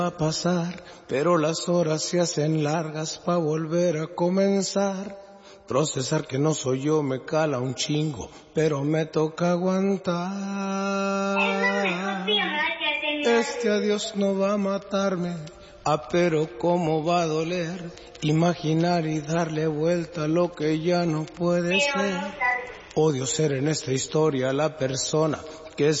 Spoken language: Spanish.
va a pasar, pero las horas se hacen largas pa' volver a comenzar. Procesar que no soy yo me cala un chingo, pero me toca aguantar. Este adiós no va a matarme, pero cómo va a doler. Imaginar y darle vuelta a lo que ya no puede ser. Odio ser en esta historia la persona que